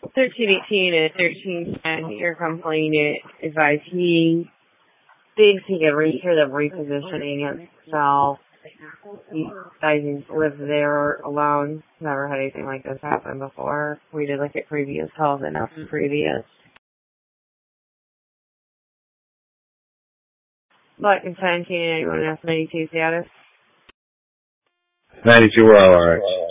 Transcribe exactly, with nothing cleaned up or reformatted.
thirteen eighteen and thirteen ten, your complainant advised he thinks he can reach for the repositioning itself. He doesn't live there alone. Never had anything like this happen before. We did look at previous calls and after previous. Black and seventeen, anyone else ninety-two status? ninety-two, we're all right.